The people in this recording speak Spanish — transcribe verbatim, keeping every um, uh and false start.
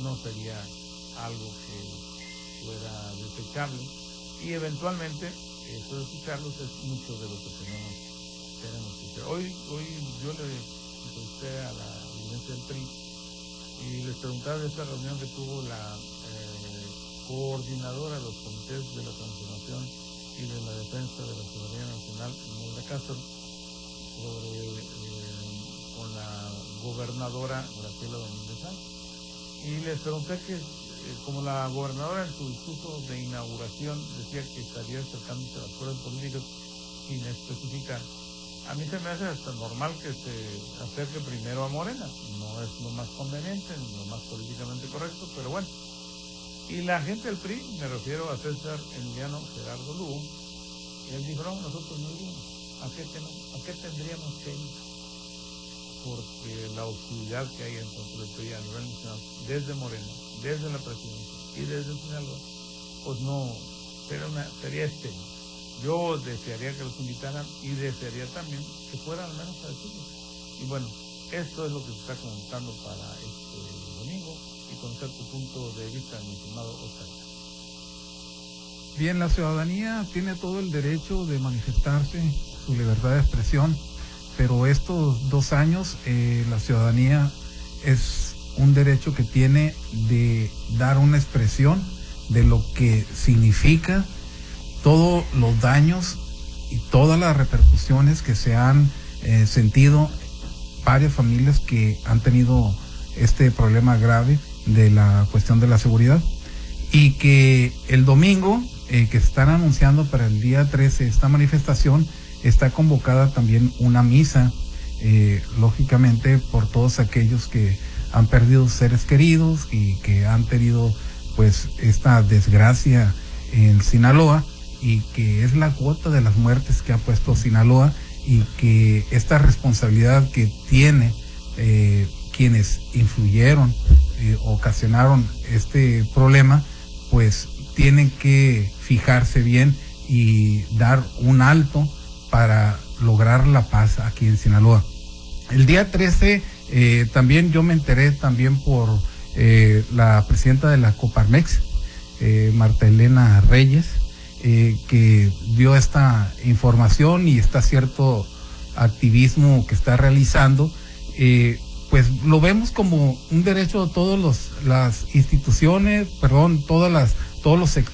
no sería algo que fuera desechable, y eventualmente eso de escucharlos es mucho de lo que tenemos, tenemos que hacer. Hoy, hoy yo le entrevisté a la dirigencia del P R I y les preguntaba de esta reunión que tuvo la eh, coordinadora de los comités de la transformación y de la defensa de la soberanía nacional, Imelda Castro, sobre, eh, con la gobernadora Graciela Domínguez Sánchez. Y les pregunté que, eh, como la gobernadora en su discurso de inauguración decía que estaría acercándose a las fuerzas políticas sin especificar, a mí se me hace hasta normal que se acerque primero a Morena. No es lo más conveniente, lo más políticamente correcto, pero bueno. Y la gente del P R I, me refiero a César Emiliano Gerardo Lugo, él dijo, no, nosotros no iríamos. ¿A qué, ten ¿A qué tendríamos que ir? Porque la hostilidad que hay en contra del P R I a nivel nacional, desde Morena, desde la presidencia y desde Sinaloa, pues no, sería, una, sería este. Yo desearía que los invitaran y desearía también que fueran al menos a decirlo. Y bueno, esto es lo que se está comentando para este domingo y conocer tu punto de vista, mi estimado Oscar. Bien, la ciudadanía tiene todo el derecho de manifestarse, su libertad de expresión, pero estos dos años eh, la ciudadanía es un derecho que tiene de dar una expresión de lo que significa todos los daños y todas las repercusiones que se han eh, sentido varias familias que han tenido este problema grave de la cuestión de la seguridad, y que el domingo eh, que están anunciando para el día trece esta manifestación, está convocada también una misa, eh, lógicamente por todos aquellos que han perdido seres queridos y que han tenido pues esta desgracia en Sinaloa, y que es la cuota de las muertes que ha puesto Sinaloa, y que esta responsabilidad que tiene eh, quienes influyeron, eh, ocasionaron este problema, pues tienen que fijarse bien y dar un alto para lograr la paz aquí en Sinaloa. El día trece eh, también yo me enteré también por eh, la presidenta de la Coparmex, eh, Marta Elena Reyes, Eh, que dio esta información y está cierto activismo que está realizando, eh, pues lo vemos como un derecho de todas las instituciones, perdón, todas las, todos los sectores